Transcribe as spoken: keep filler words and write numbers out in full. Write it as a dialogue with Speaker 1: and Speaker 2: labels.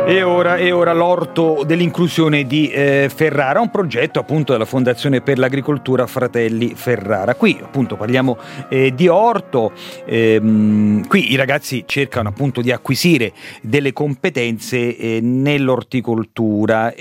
Speaker 1: E ora, e ora l'orto dell'inclusione di eh, Ferrara, un progetto appunto della Fondazione per l'Agricoltura Fratelli Ferrara. Qui appunto parliamo eh, di orto, ehm, qui i ragazzi cercano appunto di acquisire delle competenze eh, nell'orticoltura.